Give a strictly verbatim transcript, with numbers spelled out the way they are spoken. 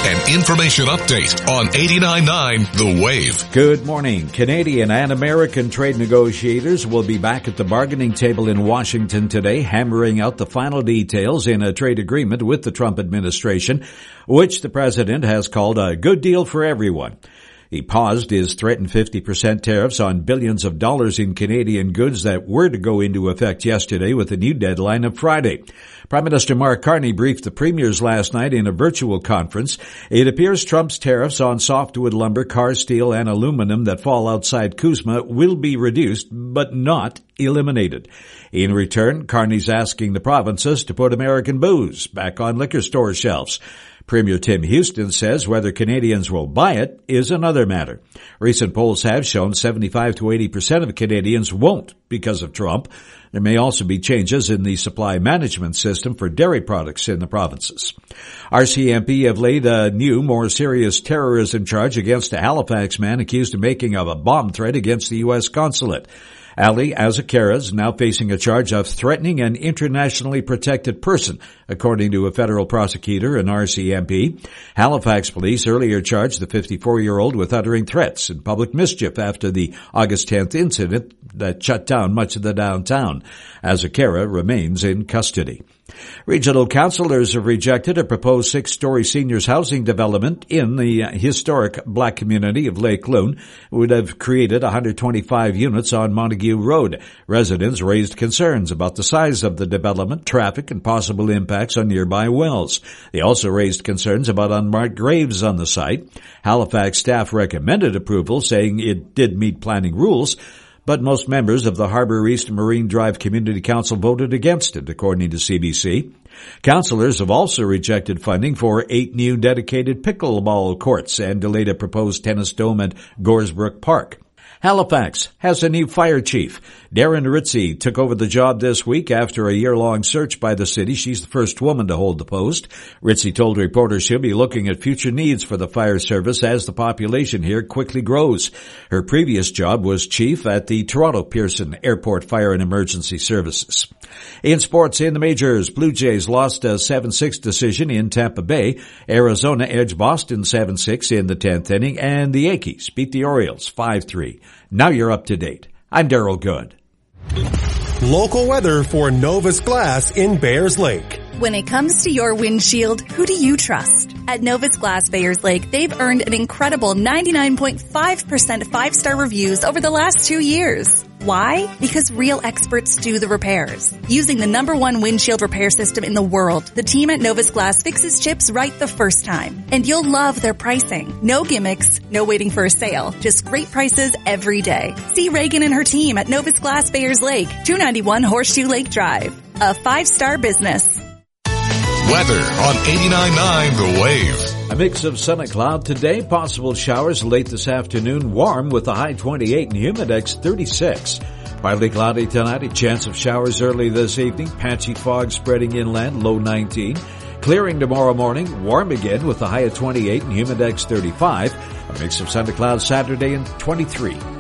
An information update on eighty-nine point nine The Wave. Good morning. Canadian and American trade negotiators will be back at the bargaining table in Washington today, hammering out the final details in a trade agreement with the Trump administration, which the president has called a good deal for everyone. He paused his threatened fifty percent tariffs on billions of dollars in Canadian goods that were to go into effect yesterday with a new deadline of Friday. Prime Minister Mark Carney briefed the premiers last night in a virtual conference. It appears Trump's tariffs on softwood lumber, car steel, and aluminum that fall outside CUSMA will be reduced, but not eliminated. In return, Carney's asking the provinces to put American booze back on liquor store shelves. Premier Tim Houston says whether Canadians will buy it is another matter. Recent polls have shown seventy-five to eighty percent of Canadians won't because of Trump. There may also be changes in the supply management system for dairy products in the provinces. R C M P have laid a new, more serious terrorism charge against a Halifax man accused of making of a bomb threat against the U S consulate. Ali Azakara is now facing a charge of threatening an internationally protected person, according to a federal prosecutor and R C M P. Halifax police earlier charged the fifty-four-year-old with uttering threats and public mischief after the August tenth incident that shut down much of the downtown. Azakara remains in custody. Regional councillors have rejected a proposed six-story seniors housing development in the historic black community of Lake Loon. It would have created one hundred twenty-five units on Montague Road. Residents raised concerns about the size of the development, traffic, and possible impacts on nearby wells. They also raised concerns about unmarked graves on the site. Halifax staff recommended approval, saying it did meet planning rules, but most members of the Harbour East Marine Drive Community Council voted against it, according to C B C. Councillors have also rejected funding for eight new dedicated pickleball courts and delayed a proposed tennis dome at Goresbrook Park. Halifax has a new fire chief. Darren Ritzie took over the job this week after a year-long search by the city. She's the first woman to hold the post. Ritzie told reporters she'll be looking at future needs for the fire service as the population here quickly grows. Her previous job was chief at the Toronto Pearson Airport Fire and Emergency Services. In sports, in the majors, Blue Jays lost a seven six decision in Tampa Bay. Arizona edged Boston seven six in the tenth inning, and the Yankees beat the Orioles five three. Now you're up to date. I'm Darrell Good. Local weather for Novus Glass in Bayers Lake. When it comes to your windshield, who do you trust? At Novus Glass Bayers Lake, they've earned an incredible ninety-nine point five percent five-star reviews over the last two years. Why? Because real experts do the repairs. Using the number one windshield repair system in the world, the team at Novus Glass fixes chips right the first time. And you'll love their pricing. No gimmicks, no waiting for a sale, just great prices every day. See Reagan and her team at Novus Glass Bayers Lake, two ninety-one Horseshoe Lake Drive. A five-star business. Weather on eighty-nine point nine The Wave. A mix of sun and cloud today, possible showers late this afternoon, warm with a high twenty-eight and humidex thirty-six. Partly cloudy tonight, a chance of showers early this evening, patchy fog spreading inland, low nineteen. Clearing tomorrow morning, warm again with a high of twenty-eight and humidex thirty-five. A mix of sun and cloud Saturday and twenty-three.